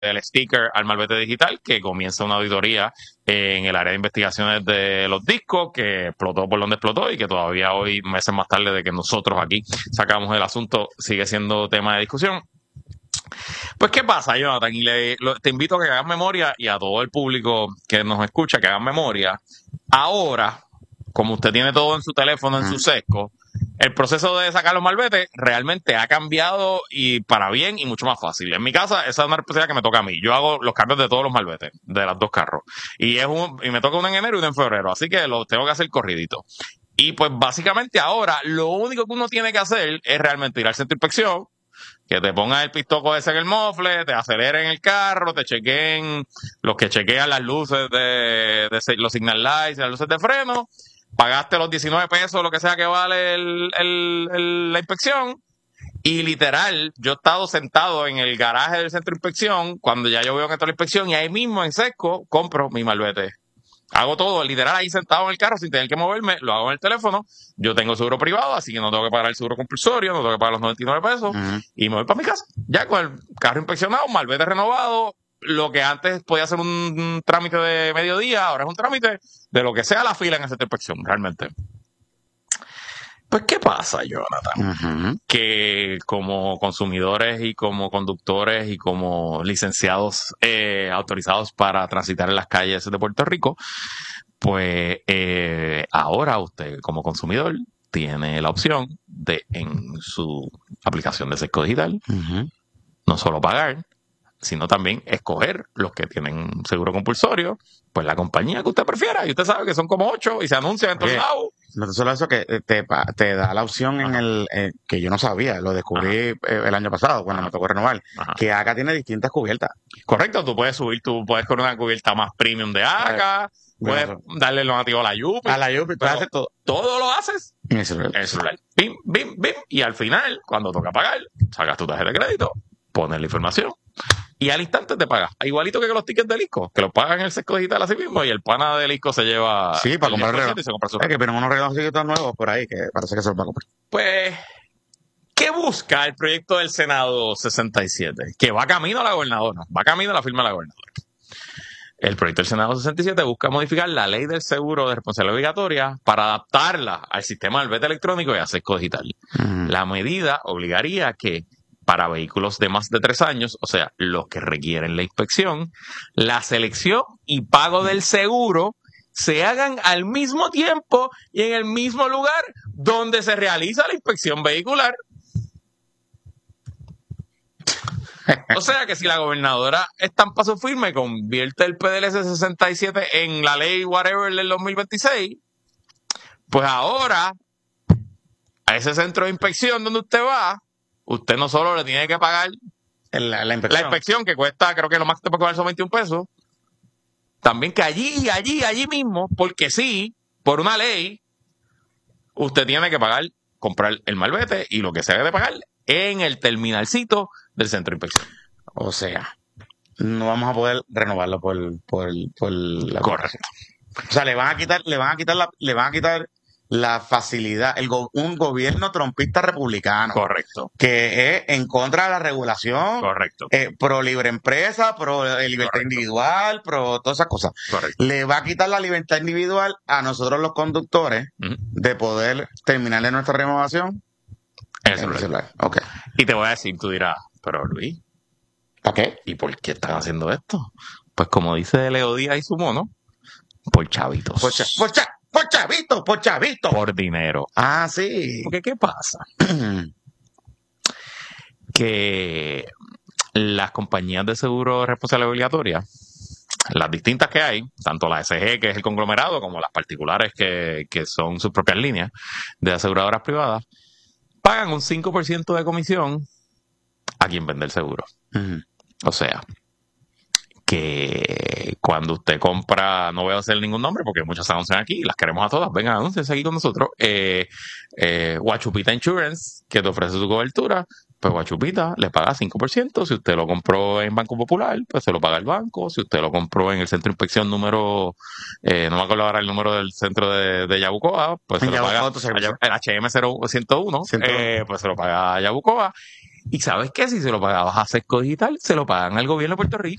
el sticker al malvete digital, que comienza una auditoría en el área de investigaciones de los discos, que explotó por donde explotó y que todavía hoy, meses más tarde de que nosotros aquí sacamos el asunto, sigue siendo tema de discusión. Pues, ¿qué pasa, Jonathan? Y te invito a que hagas memoria, y a todo el público que nos escucha que hagan memoria. Ahora, como usted tiene todo en su teléfono, en su sesco, el proceso de sacar los malvetes realmente ha cambiado, y para bien y mucho más fácil. En mi casa, esa es una responsabilidad que me toca a mí. Yo hago los cambios de todos los malvetes de los dos carros. Y me toca uno en enero y uno en febrero. Así que lo tengo que hacer corridito. Y pues básicamente ahora lo único que uno tiene que hacer es realmente ir al centro de inspección, que te pongan el pistoco ese en el mofle, te aceleren el carro, te chequeen los que chequean las luces de los signal lights y las luces de freno. Pagaste los 19 pesos, lo que sea que vale la inspección. Y literal, yo he estado sentado en el garaje del centro de inspección cuando ya yo veo que está la inspección, y ahí mismo en seco compro mi malvete. Hago todo, literal, ahí sentado en el carro sin tener que moverme, lo hago en el teléfono. Yo tengo seguro privado, así que no tengo que pagar el seguro compulsorio, no tengo que pagar los 99 pesos, y me voy para mi casa. Ya con el carro inspeccionado, malvete renovado. Lo que antes podía ser un trámite de mediodía, ahora es un trámite de lo que sea la fila en esa inspección, realmente. Pues, ¿qué pasa, Jonathan? Que como consumidores y como conductores y como licenciados autorizados para transitar en las calles de Puerto Rico, pues ahora usted como consumidor tiene la opción de, en su aplicación de sesco digital, no solo pagar, sino también escoger los que tienen seguro compulsorio, pues la compañía que usted prefiera. Y usted sabe que son como 8 y se anuncian en todos lados. No solo eso, que te da la opción en el que yo no sabía, lo descubrí el año pasado cuando me tocó renovar, que ACA tiene distintas cubiertas. Correcto, tú puedes subir, tú puedes con una cubierta más premium de ACA, puedes darle lo nativo a la Yupi. A la Yupi, puedes hacer todo. Todo lo haces en el celular. Bim, bim, bim. Y al final, cuando toca pagar, sacas tu tarjeta de crédito, pones la información y al instante te pagas. Igualito que con los tickets del ISCO, que los pagan en el sesco digital así mismo, y el pana del ISCO se lleva. Sí, para comprar regalos. Y se compra su que pero unos regalos nuevos por ahí, que parece que se los va a comprar. Pues, ¿qué busca el proyecto del Senado 67? Que va camino a la gobernadora, va camino a la firma de la gobernadora. El proyecto del Senado 67 busca modificar la ley del seguro de responsabilidad obligatoria para adaptarla al sistema del vete electrónico y a sesco digital. La medida obligaría a que para vehículos de más de 3 años, o sea, los que requieren la inspección, la selección y pago del seguro se hagan al mismo tiempo y en el mismo lugar donde se realiza la inspección vehicular. O sea que si la gobernadora estampa su firma y convierte el PDLS 67 en la ley whatever del 2026, pues ahora a ese centro de inspección donde usted va, usted no solo le tiene que pagar la inspección, que cuesta, creo que lo más que te puede cobrar son 21 pesos, también que allí mismo, porque sí, por una ley, usted tiene que comprar el malvete y lo que se debe de pagar en el terminalcito del centro de inspección. O sea, no vamos a poder renovarlo por la correcto. O sea, le van a quitar la facilidad, un gobierno trompista republicano. Correcto. Que es en contra de la regulación. Correcto. Pro libre empresa, pro libertad individual, pro todas esas cosas. Correcto. Le va a quitar la libertad individual a nosotros los conductores de poder terminarle nuestra renovación en el celular. Okay. Y te voy a decir, tú dirás, pero Luis, ¿para qué? ¿Y por qué están haciendo esto? Pues como dice Leo Díaz y su mono, por chavitos. Por chavito. Por dinero. Ah, sí. Porque ¿qué pasa? Que las compañías de seguro de responsabilidad obligatoria, las distintas que hay, tanto la SG, que es el conglomerado, como las particulares, que son sus propias líneas de aseguradoras privadas, pagan un 5% de comisión a quien vende el seguro. O sea, que cuando usted compra, no voy a hacer ningún nombre porque muchas se anuncian aquí, las queremos a todas, vengan, anúnciense aquí con nosotros. Guachupita Insurance, que te ofrece su cobertura, pues Guachupita le paga 5%. Si usted lo compró en Banco Popular, pues se lo paga el banco. Si usted lo compró en el centro de inspección número, no me acuerdo ahora el número del centro de Yabucoa, pues se lo paga el HM 101, pues se lo paga Yabucoa. Y ¿sabes qué? Si se lo pagabas a Sesco Digital, se lo pagan al gobierno de Puerto Rico.